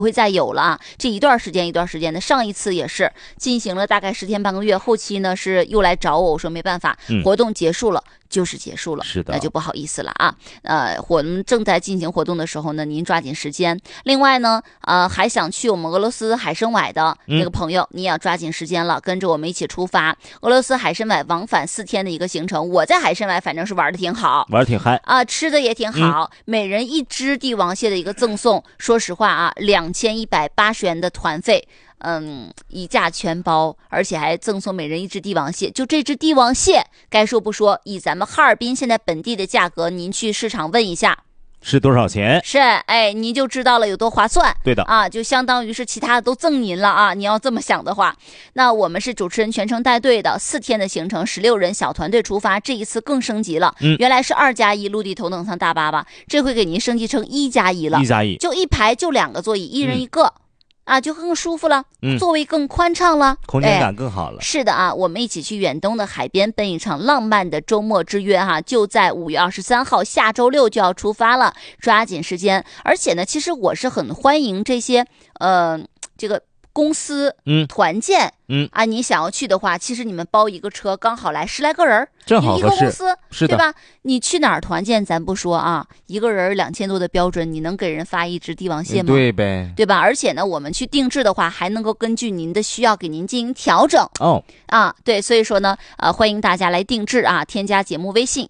会再有了啊，这一段时间的，上一次也是进行了大概10天半个月，后期呢是又来找我，我说没办法，活动结束了。就是结束了， 是的， 那就不好意思了啊。我们正在进行活动的时候呢，您抓紧时间。另外呢，还想去我们俄罗斯海参崴的那个朋友，你也要抓紧时间了，跟着我们一起出发。俄罗斯海参崴往返4天的一个行程，我在海参崴反正是玩的挺好， 玩的挺嗨啊，吃的也挺好，每人1只帝王蟹的一个赠送。说实话啊，2180元的团费。一价全包，而且还赠送每人1只帝王蟹。就这只帝王蟹，该说不说，以咱们哈尔滨现在本地的价格，您去市场问一下是多少钱？ 是，您就知道了有多划算。 对的啊，就相当于是其他的都赠您了啊。你要这么想的话，那我们是主持人全程带队的，4天的行程，16人小团队出发。这一次更升级了，原来是2+1陆地头等舱大巴吧，这回给您升级成1+1了 ，1+1， 就一排就2个座椅，1人1个。啊，就更舒服了，座位更宽敞了， 空间感更好了。 是的啊，我们一起去远东的海边奔一场浪漫的周末之约哈，就在5月23号下周6就要出发了，抓紧时间。而且呢，其实我是很欢迎这些这个公司团建啊，你想要去的话，其实你们包一个车刚好来10来个人， 正好合适， 一个公司是的， 对吧？你去哪儿团建咱不说啊，一个人2000多的标准，你能给人发1只帝王蟹吗？ 对呗， 对吧？而且呢，我们去定制的话，还能够根据您的需要给您进行调整对，所以说呢，欢迎大家来定制啊，添加节目微信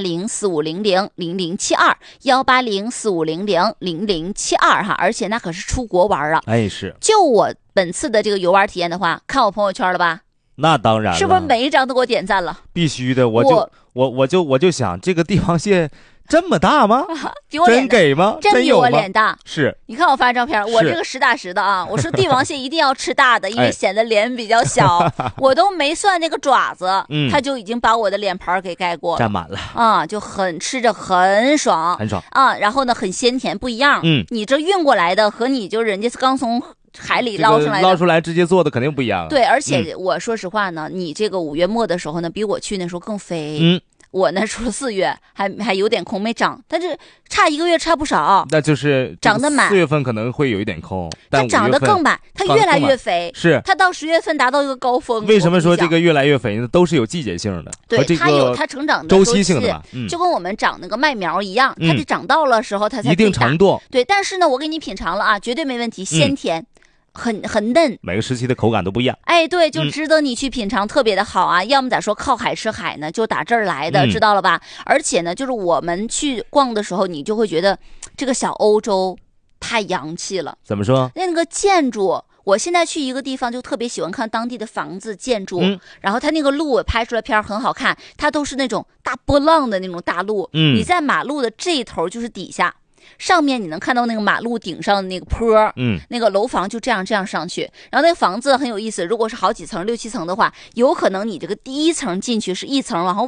18045000072，18045000072哈，而且那可是出国玩啊， 是， 就我本次的这个游玩体验的话，看我朋友圈了吧？ 那当然了， 是不是每一张都给我点赞了？ 必须的，我就想这个帝王蟹这么大吗？ 比我脸真给吗？ 真比我脸大。 是， 你看我发照片，我这个实打实的啊。我说帝王蟹一定要吃大的，因为显得脸比较小。我都没算那个爪子，它就已经把我的脸盘给盖过了， 占满了啊，就吃着很爽啊。然后呢，很鲜甜，不一样。你这运过来的和你就人家刚从海里捞出来的， 捞出来直接做的肯定不一样。 对，而且我说实话呢，你这个5月末的时候呢，比我去那时候更肥。我呢，除了4月还有点空没长，但是差1个月差不少。 那就是长得满， 4月份可能会有一点空，但它长得更满，它越来越肥。 是， 它到10月份达到一个高峰。 为什么说这个越来越肥呢？都是有季节性的， 对，它有它成长的周期性的吧， 就跟我们长那个麦苗一样，它得长到了时候它才一定程度。 对，但是呢，我给你品尝了啊，绝对没问题，鲜甜。很嫩， 每个时期的口感都不一样。 对，就值得你去品尝，特别的好啊！要么咋说靠海吃海呢？就打这儿来的，知道了吧？而且呢，就是我们去逛的时候，你就会觉得这个小欧洲太洋气了。 怎么说？ 那个建筑，我现在去一个地方就特别喜欢看当地的房子建筑，然后它那个路拍出来片很好看，它都是那种大波浪的那种大路，你在马路的这一头就是底下。上面你能看到那个马路顶上的那个坡，那个楼房就这样上去，然后那个房子很有意思，如果是好几层6、7层的话，有可能你这个第1层进去是1层往后